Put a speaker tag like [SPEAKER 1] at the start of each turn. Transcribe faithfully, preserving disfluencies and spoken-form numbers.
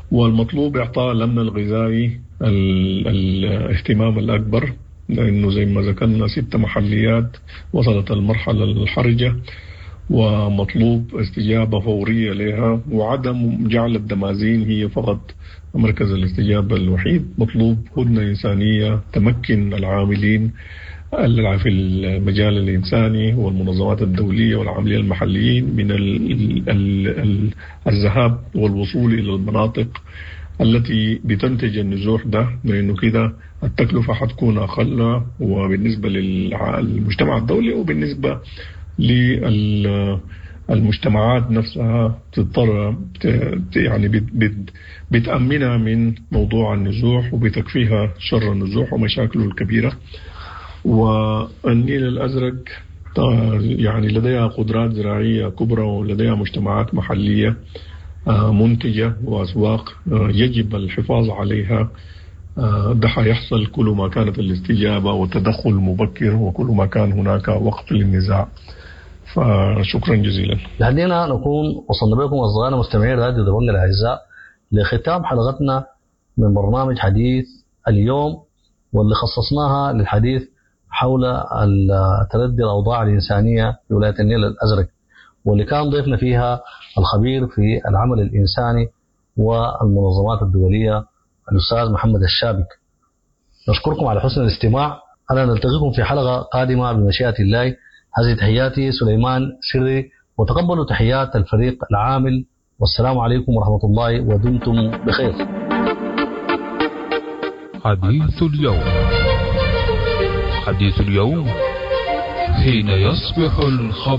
[SPEAKER 1] والمطلوب إعطاء الأمن الغذائي الاهتمام الأكبر، لأنه زي ما ذكرنا ست محليات وصلت المرحلة الحرجة، ومطلوب استجابة فورية لها، وعدم جعل الدمازين هي فقط مركز الاستجابة الوحيد. مطلوب هدنة إنسانية تمكن العاملين في المجال الإنساني والمنظمات الدولية والعاملين المحليين من الذهاب والوصول إلى المناطق التي بتنتج النزوح ده، لأنه كده التكلفة حتكون أقل، وبالنسبة للمجتمع الدولي وبالنسبة للمجتمعات نفسها تضطر يعني بتأمنها من موضوع النزوح وبتكفيها شر النزوح ومشاكله الكبيرة. والنيل الأزرق يعني لديها قدرات زراعية كبرى ولديها مجتمعات محلية منتجة وأسواق يجب الحفاظ عليها. ده حيحصل كل ما كانت الاستجابة والتدخل المبكر وكل ما كان هناك وقت للنزاع. فشكرا جزيلا.
[SPEAKER 2] لدينا نكون وصلنا بكم أصدقائنا مستمعين راديو دمنجل الأعزاء لختام حلقتنا من برنامج حديث اليوم، واللي خصصناها للحديث حول تردي الأوضاع الإنسانية في ولاية النيل الأزرق، واللي كان ضيفنا فيها الخبير في العمل الإنساني والمنظمات الدولية الأستاذ محمد الشابك. نشكركم على حسن الاستماع. أنا نلتقيكم في حلقة قادمة بمشيئة الله. هذه تحياتي سليمان سري، وتقبلوا تحيات الفريق العامل، والسلام عليكم ورحمة الله ودمتم بخير.
[SPEAKER 3] حديث اليوم. حديث اليوم حين يصبح الخبر